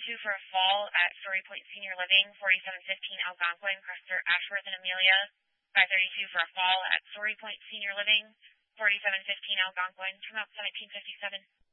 532 for a fall at Story Point Senior Living, 4715 Algonquin, Crester, Ashworth, and Amelia. 532 for a fall at Story Point Senior Living, 4715 Algonquin, turn out 1757.